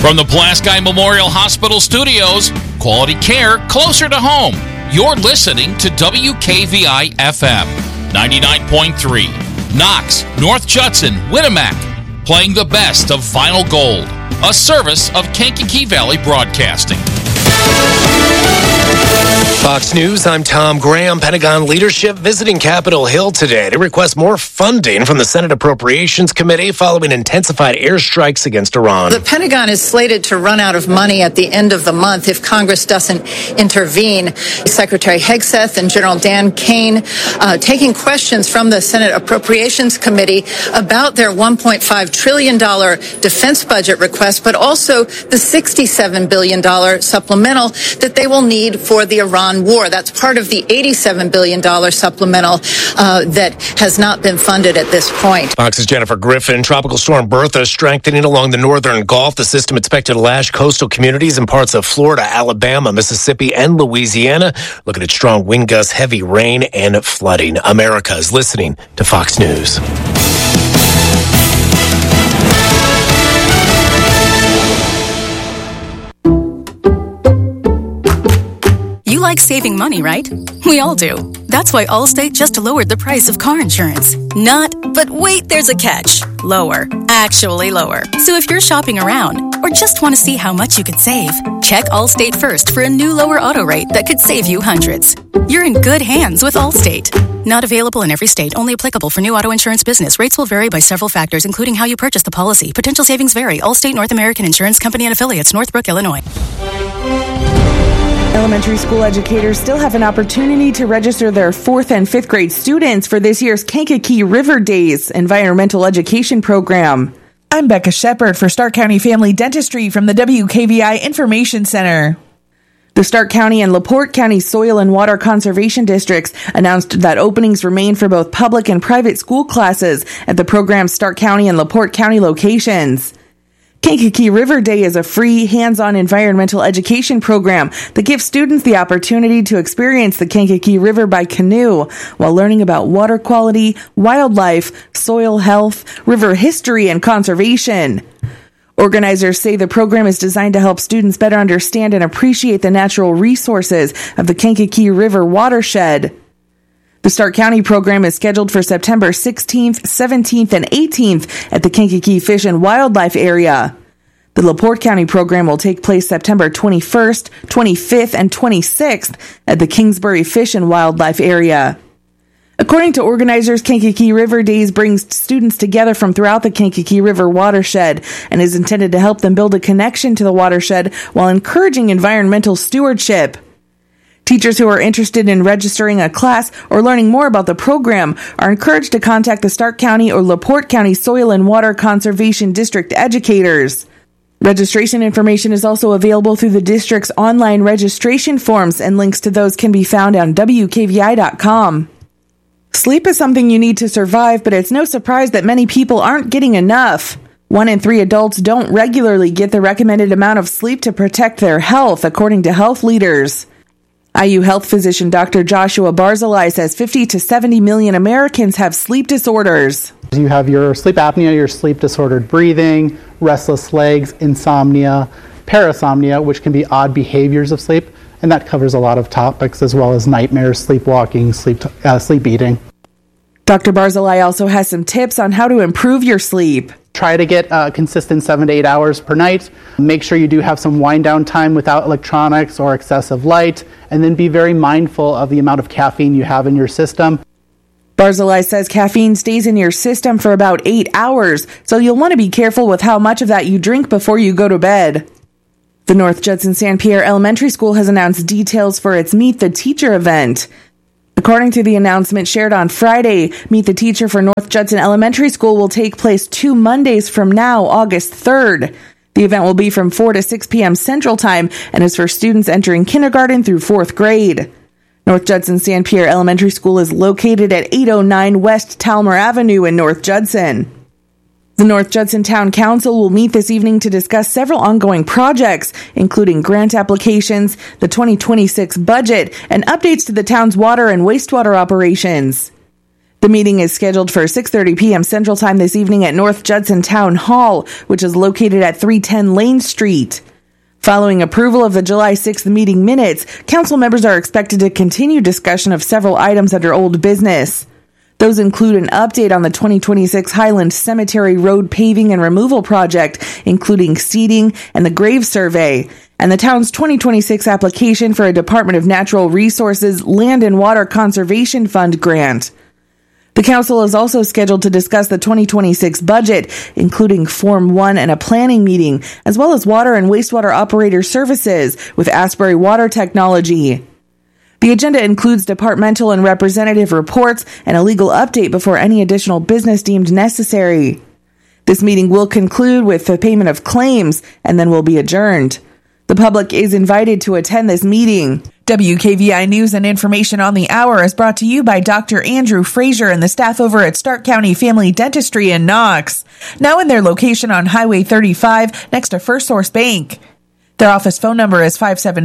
From the Pulaski Memorial Hospital studios, quality care closer to home. You're listening to WKVI FM 99.3. Knox, North Judson, Winnemac, playing the best of Vinyl Gold, a service of Kankakee Valley Broadcasting. Fox News, I'm Tom Graham. Pentagon leadership visiting Capitol Hill today to request more funding from the Senate Appropriations Committee following intensified airstrikes against Iran. The Pentagon is slated to run out of money at the end of the month if Congress doesn't intervene. Secretary Hegseth and General Dan Kane taking questions from the Senate Appropriations Committee about their $1.5 trillion defense budget request, but also the $67 billion supplemental that they will need for the Iran war. That's part of the $87 billion supplemental that has not been funded at this point. Fox's Jennifer Griffin. Tropical storm Bertha strengthening along the northern Gulf. The system expected to lash coastal communities in parts of Florida, Alabama, Mississippi, and Louisiana. Looking at strong wind gusts, heavy rain, and flooding. America is listening to Fox News. You like saving money, right? We all do. That's why Allstate just lowered the price of car insurance. Not, but wait, there's a catch. Lower. Actually lower. So if you're shopping around or just want to see how much you could save, check Allstate first for a new lower auto rate that could save you hundreds. You're in good hands with Allstate. Not available in every state. Only applicable for new auto insurance business. Rates will vary by several factors, including how you purchase the policy. Potential savings vary. Allstate North American Insurance Company and Affiliates, Northbrook, Illinois. Elementary school educators still have an opportunity to register their 4th and 5th grade students for this year's Kankakee River Days environmental education program. I'm Becca Shepard for Stark County Family Dentistry from the WKVI Information Center. The Stark County and LaPorte County Soil and Water Conservation Districts announced that openings remain for both public and private school classes at the program's Stark County and LaPorte County locations. Kankakee River Day is a free, hands-on environmental education program that gives students the opportunity to experience the Kankakee River by canoe while learning about water quality, wildlife, soil health, river history, and conservation. Organizers say the program is designed to help students better understand and appreciate the natural resources of the Kankakee River watershed. The Stark County program is scheduled for September 16th, 17th, and 18th at the Kankakee Fish and Wildlife Area. The LaPorte County program will take place September 21st, 25th, and 26th at the Kingsbury Fish and Wildlife Area. According to organizers, Kankakee River Days brings students together from throughout the Kankakee River watershed and is intended to help them build a connection to the watershed while encouraging environmental stewardship. Teachers who are interested in registering a class or learning more about the program are encouraged to contact the Stark County or LaPorte County Soil and Water Conservation District educators. Registration information is also available through the district's online registration forms, and links to those can be found on WKVI.com. Sleep is something you need to survive, but it's no surprise that many people aren't getting enough. 1 in 3 adults don't regularly get the recommended amount of sleep to protect their health, according to health leaders. IU health physician Dr. Joshua Barzilai says 50 to 70 million Americans have sleep disorders. You have your sleep apnea, your sleep disordered breathing, restless legs, insomnia, parasomnia, which can be odd behaviors of sleep, and that covers a lot of topics as well as nightmares, sleepwalking, sleep eating. Dr. Barzilai also has some tips on how to improve your sleep. Try to get a consistent 7 to 8 hours per night. Make sure you do have some wind down time without electronics or excessive light, and then be very mindful of the amount of caffeine you have in your system. Barzilai says caffeine stays in your system for about 8 hours, so you'll want to be careful with how much of that you drink before you go to bed. The North Judson San Pierre Elementary School has announced details for its Meet the Teacher event. According to the announcement shared on Friday, Meet the Teacher for North Judson Elementary School will take place 2 Mondays from now, August 3rd. The event will be from 4 to 6 p.m. Central Time and is for students entering kindergarten through 4th grade. North Judson San Pierre Elementary School is located at 809 West Talmer Avenue in North Judson. The North Judson Town Council will meet this evening to discuss several ongoing projects, including grant applications, the 2026 budget, and updates to the town's water and wastewater operations. The meeting is scheduled for 6:30 p.m. Central Time this evening at North Judson Town Hall, which is located at 310 Lane Street. Following approval of the July 6th meeting minutes, council members are expected to continue discussion of several items under old business. Those include an update on the 2026 Highland Cemetery Road paving and removal project, including seeding and the grave survey, and the town's 2026 application for a Department of Natural Resources Land and Water Conservation Fund grant. The council is also scheduled to discuss the 2026 budget, including Form 1 and a planning meeting, as well as water and wastewater operator services with Asbury Water Technology. The agenda includes departmental and representative reports and a legal update before any additional business deemed necessary. This meeting will conclude with the payment of claims and then will be adjourned. The public is invited to attend this meeting. WKVI News and Information on the Hour is brought to you by Dr. Andrew Frazier and the staff over at Stark County Family Dentistry in Knox, now in their location on Highway 35 next to First Source Bank. Their office phone number is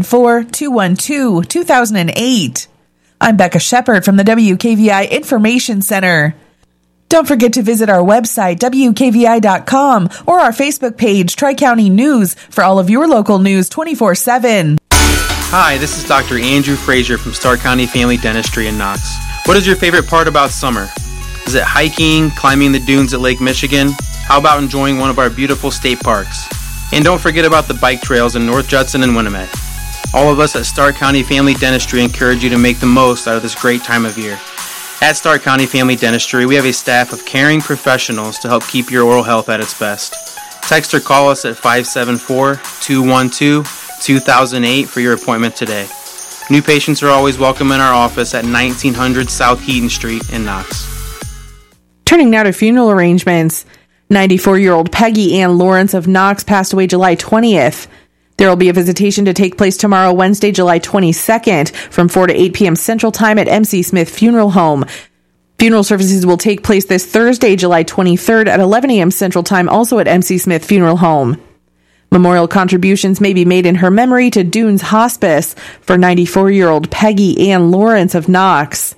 574-212-2008. I'm Becca Shepard from the WKVI Information Center. Don't forget to visit our website, WKVI.com, or our Facebook page, Tri-County News, for all of your local news 24/7. Hi, this is Dr. Andrew Frazier from Stark County Family Dentistry in Knox. What is your favorite part about summer? Is it hiking, climbing the dunes at Lake Michigan? How about enjoying one of our beautiful state parks? And don't forget about the bike trails in North Judson and Winnemac. All of us at Stark County Family Dentistry encourage you to make the most out of this great time of year. At Stark County Family Dentistry, we have a staff of caring professionals to help keep your oral health at its best. Text or call us at 574-212-2008 for your appointment today. New patients are always welcome in our office at 1900 South Heaton Street in Knox. Turning now to funeral arrangements. 94-year-old Peggy Ann Lawrence of Knox passed away July 20th. There will be a visitation to take place tomorrow, Wednesday, July 22nd, from 4 to 8 p.m. Central Time at MC Smith Funeral Home. Funeral services will take place this Thursday, July 23rd at 11 a.m. Central Time, also at MC Smith Funeral Home. Memorial contributions may be made in her memory to Dunes Hospice for 94-year-old Peggy Ann Lawrence of Knox.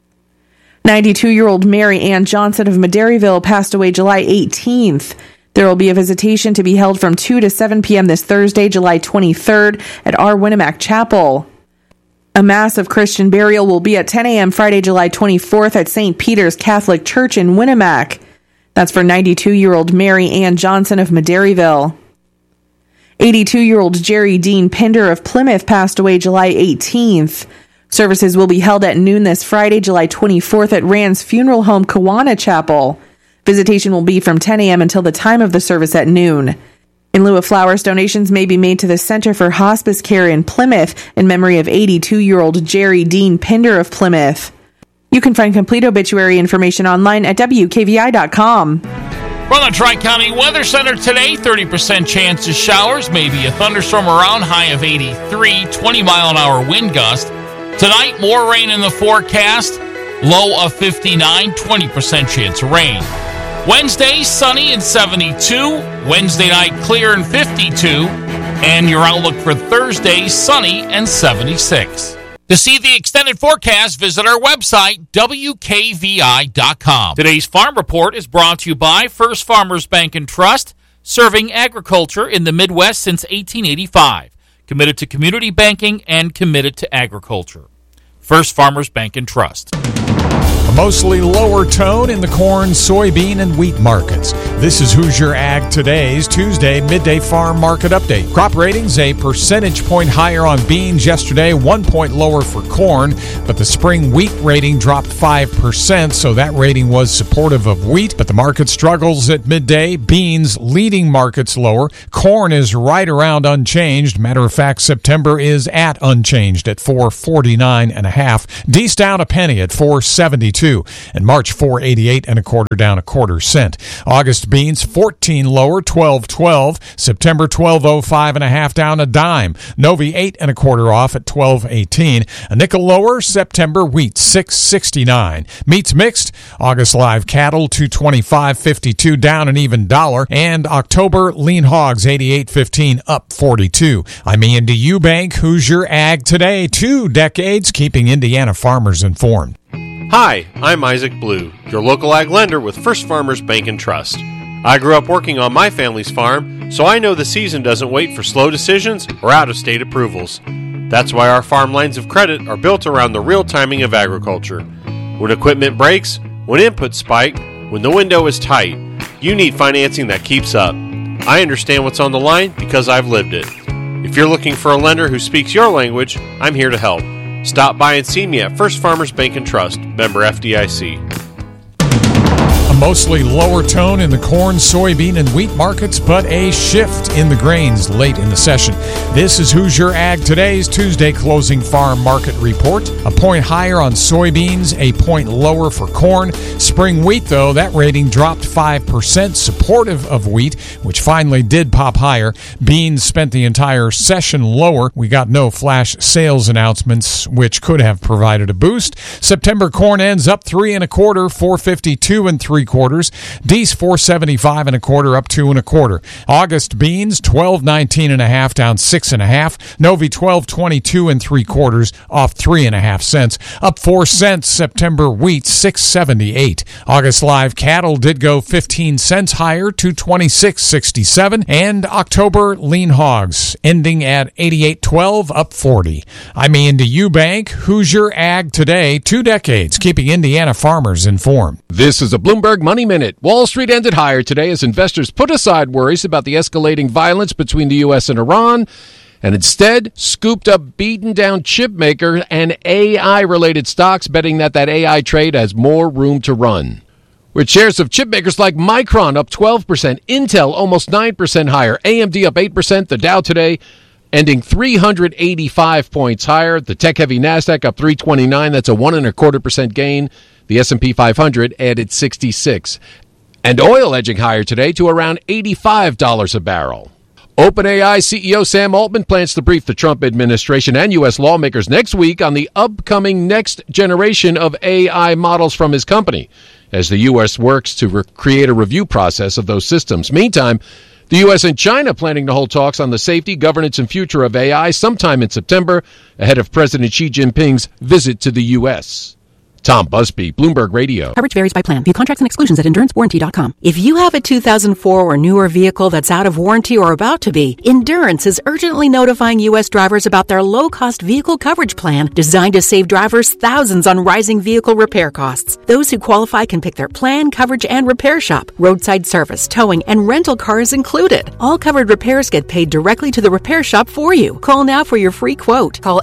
92-year-old Mary Ann Johnson of Maderryville passed away July 18th. There will be a visitation to be held from 2 to 7 p.m. this Thursday, July 23rd at our Winnemac Chapel. A Mass of Christian burial will be at 10 a.m. Friday, July 24th at St. Peter's Catholic Church in Winnemac. That's for 92-year-old Mary Ann Johnson of Maderryville. 82-year-old Jerry Dean Pinder of Plymouth passed away July 18th. Services will be held at noon this Friday, July 24th at Rand's Funeral Home, Kawana Chapel. Visitation will be from 10 a.m. until the time of the service at noon. In lieu of flowers, donations may be made to the Center for Hospice Care in Plymouth in memory of 82-year-old Jerry Dean Pinder of Plymouth. You can find complete obituary information online at WKVI.com. From the Tri-County Weather Center today, 30% chance of showers, maybe a thunderstorm around, high of 83, 20-mile-an-hour wind gust. Tonight, more rain in the forecast, low of 59, 20% chance of rain. Wednesday, sunny and 72. Wednesday night, clear and 52. And your outlook for Thursday, sunny and 76. To see the extended forecast, visit our website, WKVI.com. Today's Farm Report is brought to you by First Farmers Bank and Trust, serving agriculture in the Midwest since 1885. Committed to community banking and committed to agriculture. First Farmers Bank and Trust. A mostly lower tone in the corn, soybean, and wheat markets. This is Hoosier Ag Today's Tuesday midday farm market update. Crop ratings a percentage point higher on beans yesterday, 1 point lower for corn, but the spring wheat rating dropped 5%, so that rating was supportive of wheat. But the market struggles at midday. Beans leading markets lower. Corn is right around unchanged. Matter of fact, September is at unchanged at $4.49.5. D's down a penny at $4.72. And March 4.88 and a quarter, down a quarter cent. August beans 14 lower, 12.12. September 12.05 and a half, down a dime. Novi 8 and a quarter off at 12.18. A nickel lower. September wheat 6.69. Meats mixed. August live cattle 225.52, down an even dollar. And October lean hogs 88.15, up 42. I'm Ian Eubank, Hoosier Ag Today. 2 decades keeping Indiana farmers informed. Hi, I'm Isaac Blue, your local ag lender with First Farmers Bank and Trust. I grew up working on my family's farm, so I know the season doesn't wait for slow decisions or out-of-state approvals. That's why our farm lines of credit are built around the real timing of agriculture. When equipment breaks, when inputs spike, when the window is tight, you need financing that keeps up. I understand what's on the line because I've lived it. If you're looking for a lender who speaks your language, I'm here to help. Stop by and see me at First Farmers Bank and Trust, member FDIC. A mostly lower tone in the corn, soybean, and wheat markets, but a shift in the grains late in the session. This is Hoosier Ag Today's Tuesday closing farm market report. A point higher on soybeans, a point lower for corn. Spring wheat, though, that rating dropped 5%, supportive of wheat, which finally did pop higher. Beans spent the entire session lower. We got no flash sales announcements, which could have provided a boost. September corn ends up 3 1/4, 452 3/4. Dees 475 1/4, up 2 1/4. August beans 12.19 1/2, down 6 1/2. Novi 12.22 3/4, off 3 1/2 cents, up 4 cents. September wheat 6.78. August live cattle did go 15 cents higher to 26.67, and October lean hogs ending at 88.12, up 40. I'm Andy Eubank, Hoosier Ag Today, 2 decades keeping Indiana farmers informed. This is a Bloomberg Money Minute. Wall Street ended higher today as investors put aside worries about the escalating violence between the U.S. and Iran and instead scooped up beaten down chip maker and AI-related stocks, betting that AI trade has more room to run. With shares of chip makers like Micron up 12%, Intel almost 9% higher, AMD up 8%, the Dow today ending 385 points higher, the tech-heavy NASDAQ up 329, that's a 1.25% gain. The S&P 500 added 66. And oil edging higher today to around $85 a barrel. OpenAI CEO Sam Altman plans to brief the Trump administration and U.S. lawmakers next week on the upcoming next generation of AI models from his company, as the U.S. works to create a review process of those systems. Meantime, the U.S. and China planning to hold talks on the safety, governance, and future of AI sometime in September, ahead of President Xi Jinping's visit to the U.S. Tom Busby, Bloomberg Radio. Coverage varies by plan. View contracts and exclusions at EnduranceWarranty.com. If you have a 2004 or newer vehicle that's out of warranty or about to be, Endurance is urgently notifying U.S. drivers about their low-cost vehicle coverage plan designed to save drivers thousands on rising vehicle repair costs. Those who qualify can pick their plan, coverage, and repair shop. Roadside service, towing, and rental cars included. All covered repairs get paid directly to the repair shop for you. Call now for your free quote. Call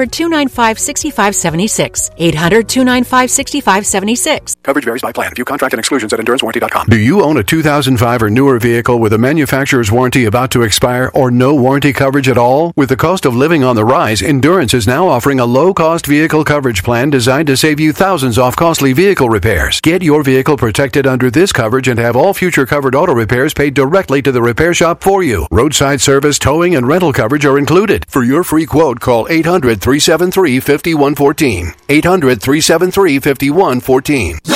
800-295-6576. 800-295-6576. Coverage varies by plan. View contract and exclusions at EnduranceWarranty.com. Do you own a 2005 or newer vehicle with a manufacturer's warranty about to expire or no warranty coverage at all? With the cost of living on the rise, Endurance is now offering a low-cost vehicle coverage plan designed to save you thousands off costly vehicle repairs. Get your vehicle protected under this coverage and have all future covered auto repairs paid directly to the repair shop for you. Roadside service, towing, and rental coverage are included. For your free quote, call 800-373-5114. 800-373-5114.